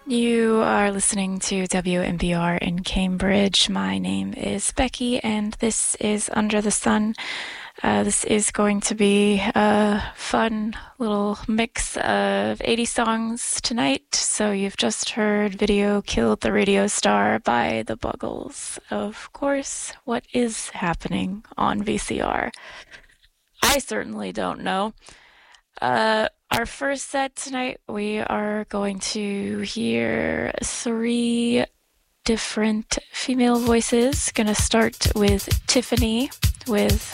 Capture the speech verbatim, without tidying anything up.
You are listening to W M B R in Cambridge. My name is Becky, and this is Under the Sun. Uh, this is going to be a fun little mix of eighties songs tonight. So you've just heard Video Killed the Radio Star by The Buggles. Of course, what is happening on V C R? I certainly don't know. Uh, our first set tonight, we are going to hear three different female voices. Gonna start with Tiffany with